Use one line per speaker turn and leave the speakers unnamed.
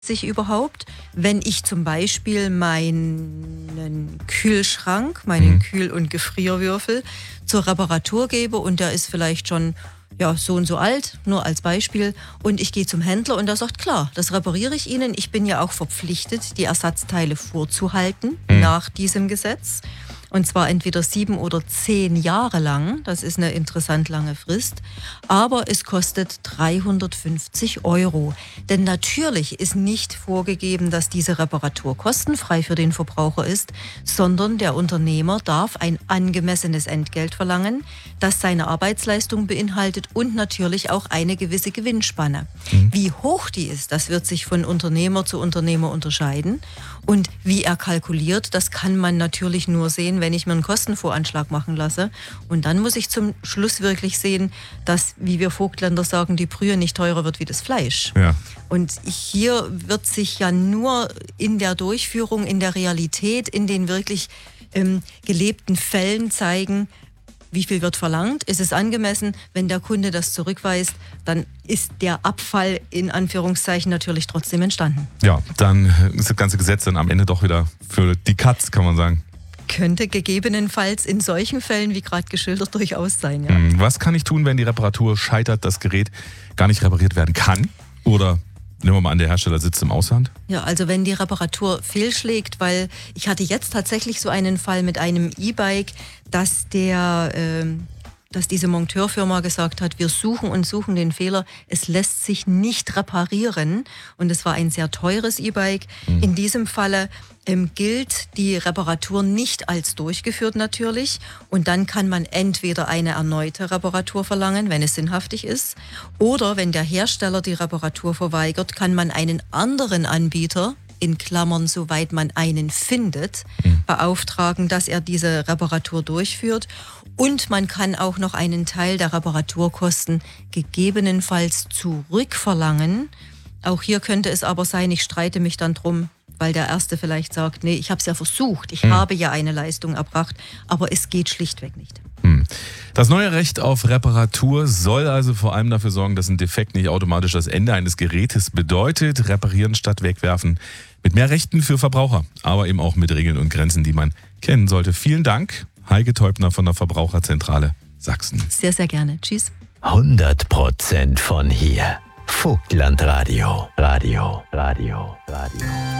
sich überhaupt, wenn ich zum Beispiel meinen Kühlschrank, meinen Kühl- und Gefrierwürfel zur Reparatur gebe und der ist vielleicht schon so und so alt, nur als Beispiel, und ich gehe zum Händler und der sagt, klar, das repariere ich Ihnen. Ich bin ja auch verpflichtet, die Ersatzteile vorzuhalten nach diesem Gesetz. Und zwar entweder 7 oder 10 Jahre lang. Das ist eine interessant lange Frist. Aber es kostet 350 €. Denn natürlich ist nicht vorgegeben, dass diese Reparatur kostenfrei für den Verbraucher ist, sondern der Unternehmer darf ein angemessenes Entgelt verlangen, das seine Arbeitsleistung beinhaltet und natürlich auch eine gewisse Gewinnspanne. Wie hoch die ist, das wird sich von Unternehmer zu Unternehmer unterscheiden. Und wie er kalkuliert, das kann man natürlich nur sehen, wenn ich mir einen Kostenvoranschlag machen lasse. Und dann muss ich zum Schluss wirklich sehen, dass, wie wir Vogtländer sagen, die Brühe nicht teurer wird wie das Fleisch.
Ja.
Und hier wird sich ja nur in der Durchführung, in der Realität, in den wirklich gelebten Fällen zeigen, wie viel wird verlangt? Ist es angemessen? Wenn der Kunde das zurückweist, dann ist der Abfall in Anführungszeichen natürlich trotzdem entstanden.
Ja, dann ist das ganze Gesetz dann am Ende doch wieder für die Katz, kann man sagen.
Könnte gegebenenfalls in solchen Fällen, wie gerade geschildert, durchaus sein. Ja.
Was kann ich tun, wenn die Reparatur scheitert, das Gerät gar nicht repariert werden kann? Oder nehmen wir mal an, der Hersteller sitzt im Ausland?
Ja, also wenn die Reparatur fehlschlägt, weil ich hatte jetzt tatsächlich so einen Fall mit einem E-Bike, dass diese Monteurfirma gesagt hat, wir suchen und suchen den Fehler, es lässt sich nicht reparieren und es war ein sehr teures E-Bike. In diesem Falle gilt die Reparatur nicht als durchgeführt natürlich und dann kann man entweder eine erneute Reparatur verlangen, wenn es sinnhaftig ist, oder wenn der Hersteller die Reparatur verweigert, kann man einen anderen Anbieter, in Klammern, soweit man einen findet, beauftragen, dass er diese Reparatur durchführt. Und man kann auch noch einen Teil der Reparaturkosten gegebenenfalls zurückverlangen. Auch hier könnte es aber sein, ich streite mich dann drum, weil der Erste vielleicht sagt, nee, ich habe es ja versucht, ich habe ja eine Leistung erbracht, aber es geht schlichtweg nicht.
Das neue Recht auf Reparatur soll also vor allem dafür sorgen, dass ein Defekt nicht automatisch das Ende eines Gerätes bedeutet. Reparieren statt wegwerfen. Mit mehr Rechten für Verbraucher, aber eben auch mit Regeln und Grenzen, die man kennen sollte. Vielen Dank, Heike Teubner von der Verbraucherzentrale Sachsen.
Sehr, sehr gerne. Tschüss.
100% von hier. Vogtland Radio.